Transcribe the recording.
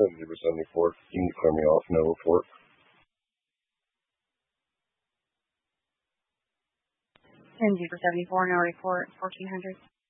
70 for 74. You can clear me off, no report. MG for 74, no report, 1400.